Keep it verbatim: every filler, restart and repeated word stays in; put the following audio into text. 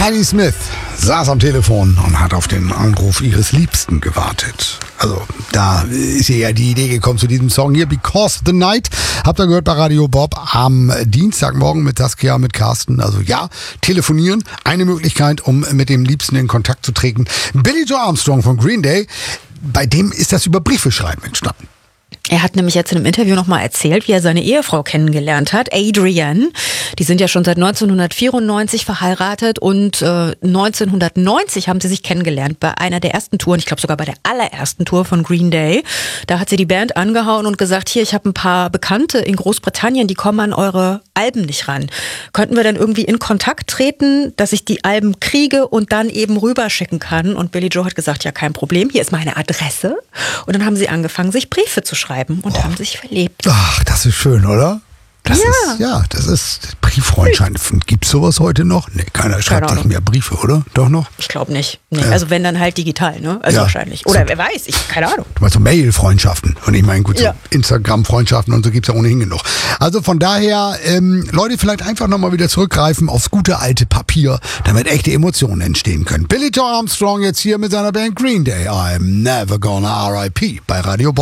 Patti Smith saß am Telefon und hat auf den Anruf ihres Liebsten gewartet. Also, da ist ihr ja die Idee gekommen zu diesem Song hier, Because the Night. Habt ihr gehört bei Radio Bob am Dienstagmorgen mit Saskia, mit Carsten. Also ja, telefonieren, eine Möglichkeit, um mit dem Liebsten in Kontakt zu treten. Billy Joe Armstrong von Green Day, bei dem ist das über Briefe schreiben entstanden. Er hat nämlich jetzt in einem Interview nochmal erzählt, wie er seine Ehefrau kennengelernt hat, Adrienne. Die sind ja schon seit neunzehnhundertvierundneunzig verheiratet und äh, neunzehnhundertneunzig haben sie sich kennengelernt bei einer der ersten Touren, ich glaube sogar bei der allerersten Tour von Green Day. Da hat sie die Band angehauen und gesagt, hier, ich habe ein paar Bekannte in Großbritannien, die kommen an eure Alben nicht ran. Könnten wir dann irgendwie in Kontakt treten, dass ich die Alben kriege und dann eben rüberschicken kann? Und Billy Joe hat gesagt, ja, kein Problem, hier ist meine Adresse. Und dann haben sie angefangen, sich Briefe zu schreiben. Und oh. haben sich verliebt. Ach, das ist schön, oder? Das ja. ist, ja, das ist Brieffreundschaften. Gibt's sowas heute noch? Nee, keiner schreibt sich mehr Briefe, oder? Doch noch? Ich glaube nicht. Nee. Ja. Also wenn dann halt digital, ne? Also ja. wahrscheinlich. Oder so. Wer weiß, ich keine Ahnung. Du meinst so Mail-Freundschaften. Und ich meine, gut, so ja. Instagram-Freundschaften und so gibt's ja ohnehin genug. Also von daher, ähm, Leute, vielleicht einfach nochmal wieder zurückgreifen aufs gute alte Papier, damit echte Emotionen entstehen können. Billy Joe Armstrong jetzt hier mit seiner Band Green Day. I'm never gonna R I P bei Radio Bob.